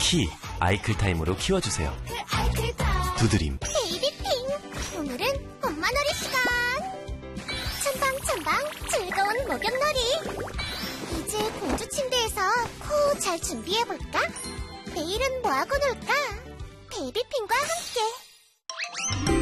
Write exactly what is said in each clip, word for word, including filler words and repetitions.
키, 아이클타임으로 키워주세요. 두드림. 베이비핑! 오늘은 엄마놀이 시간! 첨방첨방 즐거운 목욕놀이! 이제 공주 침대에서 코 잘 준비해볼까? 내일은 뭐하고 놀까? 베이비핑과 함께!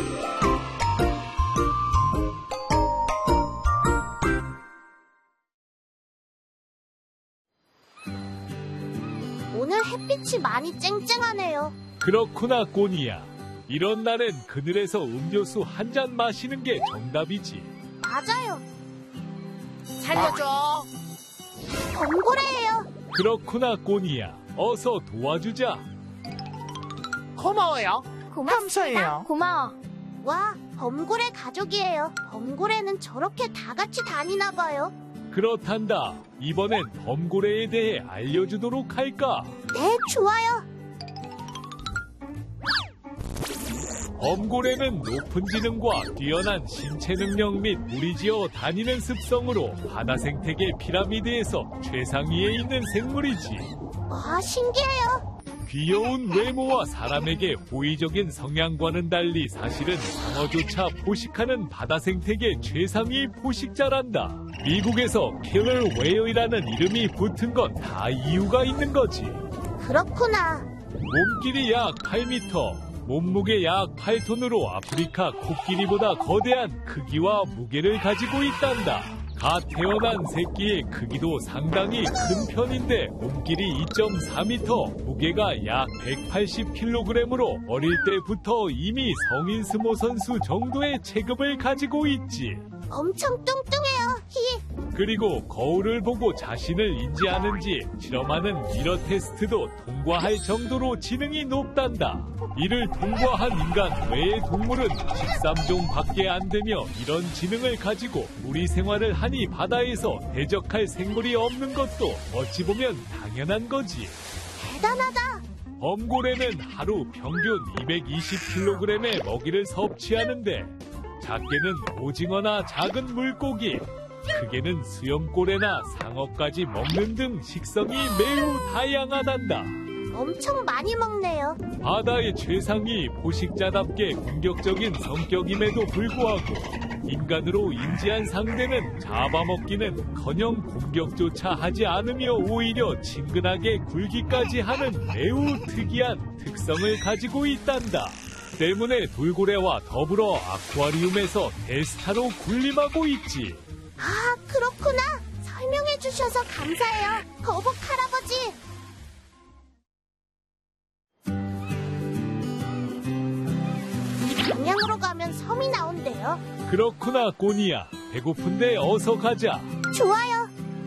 오늘 햇빛이 많이 쨍쨍하네요. 그렇구나, 꼬니야. 이런 날엔 그늘에서 음료수 한 잔 마시는 게 정답이지. 맞아요. 살려줘. 범고래예요. 그렇구나, 꼬니야. 어서 도와주자. 고마워요. 고맙습니다. 감사해요. 고마워. 와, 범고래 가족이에요. 범고래는 저렇게 다 같이 다니나 봐요. 그렇단다. 이번엔 범고래에 대해 알려주도록 할까? 네, 좋아요. 범고래는 높은 지능과 뛰어난 신체 능력 및 무리지어 다니는 습성으로 바다 생태계 피라미드에서 최상위에 있는 생물이지. 와, 신기해요. 귀여운 외모와 사람에게 호의적인 성향과는 달리 사실은 상어조차 포식하는 바다 생태계 최상위 포식자란다. 미국에서 킬러 웨어이라는 이름이 붙은 건 다 이유가 있는 거지. 그렇구나. 몸길이 약 팔 미터, 몸무게 약 팔 톤으로 아프리카 코끼리보다 거대한 크기와 무게를 가지고 있단다. 갓 태어난 새끼의 크기도 상당히 큰 편인데 몸길이 이 점 사 미터, 무게가 약 백팔십 킬로그램으로 어릴 때부터 이미 성인 스모 선수 정도의 체급을 가지고 있지. 엄청 뚱뚱해요. 히. 그리고 거울을 보고 자신을 인지하는지 실험하는 미러 테스트도 통과할 정도로 지능이 높단다. 이를 통과한 인간 외의 동물은 십삼 종밖에 안 되며 이런 지능을 가지고 우리 생활을 하니 바다에서 대적할 생물이 없는 것도 어찌 보면 당연한 거지. 대단하다. 범고래는 하루 평균 이백이십 킬로그램의 먹이를 섭취하는데 작게는 오징어나 작은 물고기, 크게는 수염고래나 상어까지 먹는 등 식성이 매우 다양하단다. 엄청 많이 먹네요. 바다의 최상위 포식자답게 공격적인 성격임에도 불구하고 인간으로 인지한 상대는 잡아먹기는커녕 공격조차 하지 않으며 오히려 친근하게 굴기까지 하는 매우 특이한 특성을 가지고 있단다. 때문에 돌고래와 더불어 아쿠아리움에서 대스타로 군림하고 있지. 아, 그렇구나. 설명해 주셔서 감사해요. 거북 할아버지. 이 방향으로 가면 섬이 나온대요. 그렇구나, 꼬니야. 배고픈데 어서 가자. 좋아요.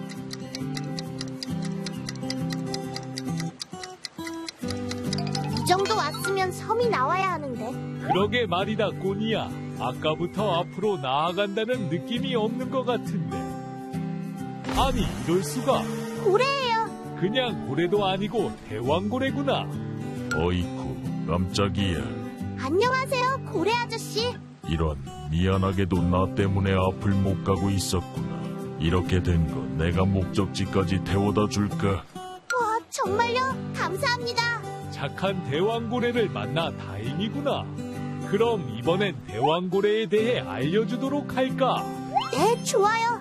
이 정도 왔으면 섬이 나와야 하는데. 그러게 말이다, 꼬니야. 아까부터 앞으로 나아간다는 느낌이 없는 것 같은데. 아니, 이럴 수가. 고래예요. 그냥 고래도 아니고 대왕고래구나. 어이쿠, 깜짝이야. 안녕하세요, 고래 아저씨. 이런, 미안하게도 나 때문에 앞을 못 가고 있었구나. 이렇게 된 거 내가 목적지까지 태워다 줄까? 와, 정말요? 감사합니다. 착한 대왕고래를 만나 다행이구나. 그럼 이번엔 대왕고래에 대해 알려주도록 할까? 네, 좋아요.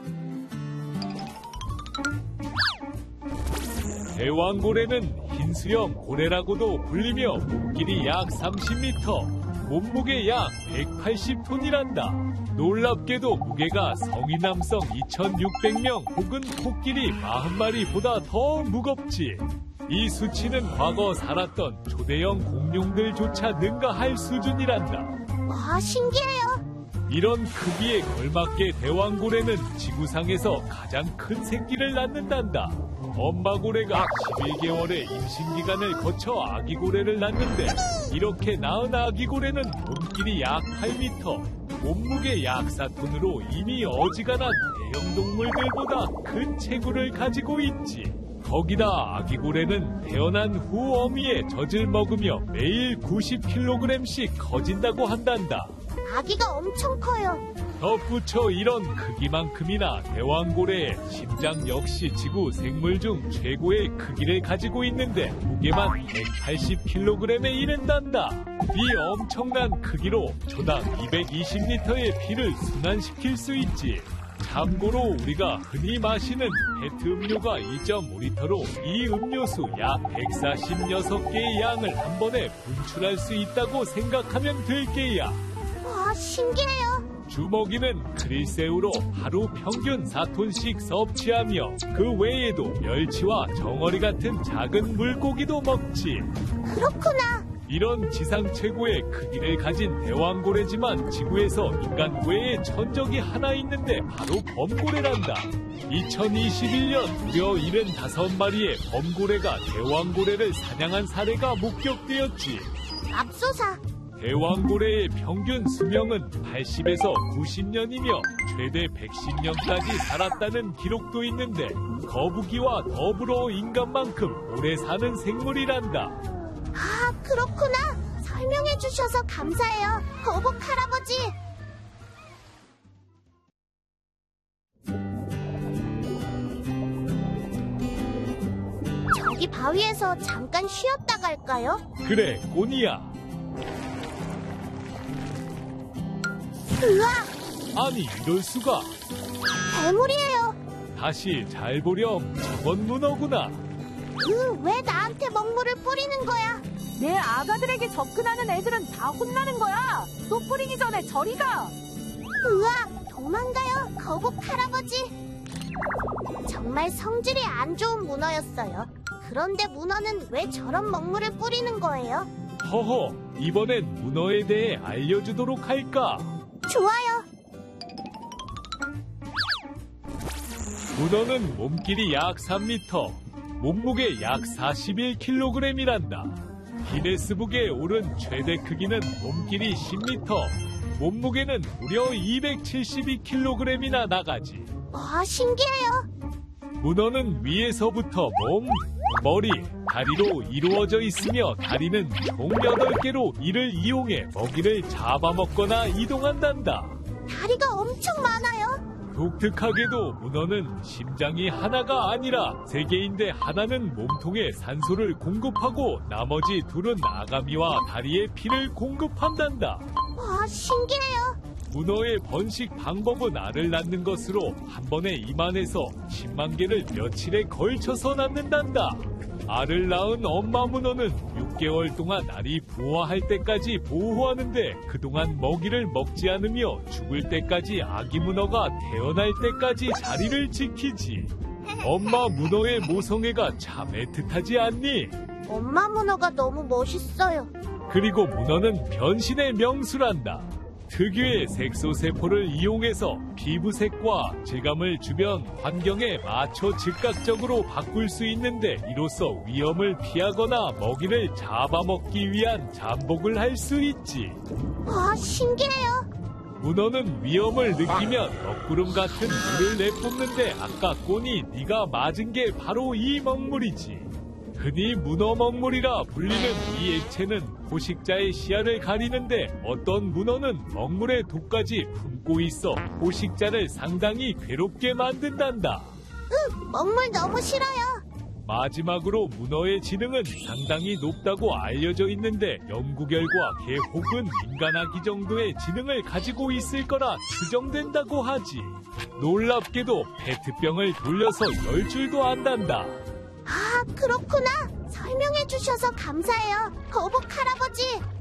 대왕고래는 흰수염 고래라고도 불리며 몸길이 약 삼십 미터, 몸무게 약 백팔십 톤이란다. 놀랍게도 무게가 성인 남성 이천육백 명 혹은 코끼리 사십 마리보다 더 무겁지. 이 수치는 과거 살았던 초대형 공룡들조차 능가할 수준이란다. 와, 신기해요. 이런 크기에 걸맞게 대왕고래는 지구상에서 가장 큰 새끼를 낳는단다. 엄마고래가 십일 개월의 임신기간을 거쳐 아기고래를 낳는데 이렇게 낳은 아기고래는 몸길이 약 팔 미터, 몸무게 약 사 톤으로 이미 어지간한 대형 동물들보다 큰 체구를 가지고 있지. 거기다 아기고래는 태어난 후 어미의 젖을 먹으며 매일 구십 킬로그램씩 커진다고 한단다. 아기가 엄청 커요. 덧붙여 이런 크기만큼이나 대왕고래의 심장 역시 지구 생물 중 최고의 크기를 가지고 있는데 무게만 백팔십 킬로그램에 이른단다. 이 엄청난 크기로 초당 이백이십 리터의 피를 순환시킬 수 있지. 참고로 우리가 흔히 마시는 페트 음료가 이 점 오 리터로 이 음료수 약 백사십육 개의 양을 한 번에 분출할 수 있다고 생각하면 될 게야. 와, 신기해요. 주먹이는 크릴새우로 하루 평균 사 톤씩 섭취하며 그 외에도 멸치와 정어리 같은 작은 물고기도 먹지. 그렇구나. 이런 지상 최고의 크기를 가진 대왕고래지만 지구에서 인간 외에 천적이 하나 있는데 바로 범고래란다. 이천이십일 년 무려 칠십오 마리의 범고래가 대왕고래를 사냥한 사례가 목격되었지. 맙소사. 대왕고래의 평균 수명은 팔십에서 구십 년이며 최대 백십 년까지 살았다는 기록도 있는데 거북이와 더불어 인간만큼 오래 사는 생물이란다. 아, 그렇구나. 설명해 주셔서 감사해요, 거북 할아버지. 저기 바위에서 잠깐 쉬었다 갈까요? 그래, 꼬니야. 으아, 아니, 이럴 수가. 괴물이에요. 다시 잘 보렴. 저건 문어구나. 으, 왜 나한테 먹물을 뿌리는 거야? 내 아가들에게 접근하는 애들은 다 혼나는 거야. 또 뿌리기 전에 저리 가. 으아, 도망가요, 거북 할아버지. 정말 성질이 안 좋은 문어였어요. 그런데 문어는 왜 저런 먹물을 뿌리는 거예요? 허허, 이번엔 문어에 대해 알려주도록 할까? 좋아요. 문어는 몸길이 약 삼 미터, 몸무게 약 사십일 킬로그램이란다. 기네스북에 오른 최대 크기는 몸길이 십 미터, 몸무게는 무려 이백칠십이 킬로그램이나 나가지. 와, 신기해요. 문어는 위에서부터 몸, 머리, 다리로 이루어져 있으며 다리는 총 여덟 개로 이를 이용해 먹이를 잡아먹거나 이동한단다. 다리가 엄청 많아요. 독특하게도 문어는 심장이 하나가 아니라 세 개인데 하나는 몸통에 산소를 공급하고 나머지 둘은 아가미와 다리에 피를 공급한단다. 와, 신기해요. 문어의 번식 방법은 알을 낳는 것으로 한 번에 입안에서 십만 개를 며칠에 걸쳐서 낳는단다. 알을 낳은 엄마 문어는 육 개월 동안 알이 부화할 때까지 보호하는데 그동안 먹이를 먹지 않으며 죽을 때까지 아기 문어가 태어날 때까지 자리를 지키지. 엄마 문어의 모성애가 참 애틋하지 않니? 엄마 문어가 너무 멋있어요. 그리고 문어는 변신의 명수란다. 특유의 색소세포를 이용해서 피부색과 질감을 주변 환경에 맞춰 즉각적으로 바꿀 수 있는데 이로써 위험을 피하거나 먹이를 잡아먹기 위한 잠복을 할 수 있지. 와, 신기해요. 문어는 위험을 느끼면 먹구름 같은 물을 내뿜는데 아까 꼬니 네가 맞은 게 바로 이 먹물이지. 흔히 문어 먹물이라 불리는 이 액체는 포식자의 시야를 가리는데 어떤 문어는 먹물의 독까지 품고 있어 포식자를 상당히 괴롭게 만든단다. 으, 먹물 너무 싫어요. 마지막으로 문어의 지능은 상당히 높다고 알려져 있는데 연구 결과 개 혹은 인간아기 정도의 지능을 가지고 있을 거라 추정된다고 하지. 놀랍게도 페트병을 돌려서 열 줄도 안단다. 아, 그렇구나. 설명해 주셔서 감사해요, 거북 할아버지.